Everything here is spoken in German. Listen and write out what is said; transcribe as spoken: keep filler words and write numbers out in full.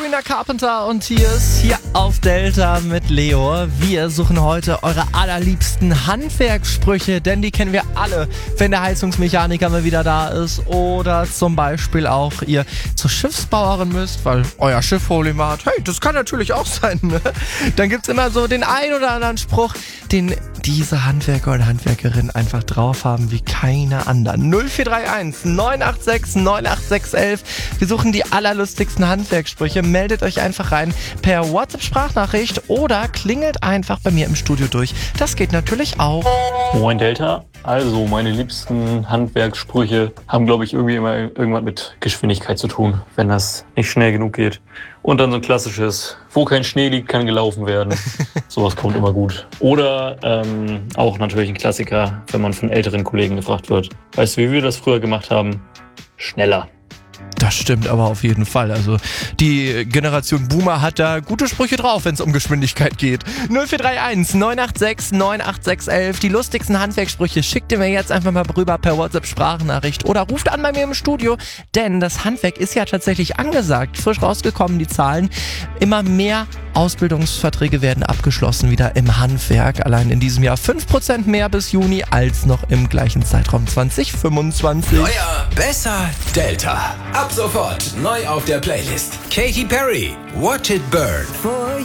Sabrina Carpenter und Tears hier auf Delta mit Leo. Wir suchen heute eure allerliebsten Handwerkssprüche, denn die kennen wir alle, wenn der Heizungsmechaniker mal wieder da ist oder zum Beispiel auch ihr zur Schiffsbauerin müsst, weil euer Schiff Probleme hat. Hey, das kann natürlich auch sein, ne? Dann gibt's immer so den ein oder anderen Spruch, den diese Handwerker oder Handwerkerin einfach drauf haben wie keine anderen. null vier drei eins neun acht sechs neun acht sechs eins. Wir suchen die allerlustigsten Handwerkssprüche. Meldet euch einfach rein per WhatsApp-Sprachnachricht oder klingelt einfach bei mir im Studio durch. Das geht natürlich auch. Moin Delta. Also meine liebsten Handwerkssprüche haben, glaube ich, irgendwie immer irgendwas mit Geschwindigkeit zu tun, wenn das nicht schnell genug geht. Und dann so ein klassisches, wo kein Schnee liegt, kann gelaufen werden. Sowas kommt immer gut. Oder ähm, auch natürlich ein Klassiker, wenn man von älteren Kollegen gefragt wird. Weißt du, wie wir das früher gemacht haben? Schneller. Das stimmt aber auf jeden Fall. Also die Generation Boomer hat da gute Sprüche drauf, wenn es um Geschwindigkeit geht. null vier drei eins neun acht sechs neun acht sechs eins. Die lustigsten Handwerkssprüche schickt ihr mir jetzt einfach mal rüber per WhatsApp-Sprachnachricht oder ruft an bei mir im Studio, denn das Handwerk ist ja tatsächlich angesagt. Frisch rausgekommen, die Zahlen. Immer mehr Ausbildungsverträge werden abgeschlossen wieder im Handwerk. Allein in diesem Jahr fünf Prozent mehr bis Juni als noch im gleichen Zeitraum zwanzig fünfundzwanzig. Neuer, besser, Delta. Ab sofort neu auf der Playlist. Katy Perry, Watch It Burn. For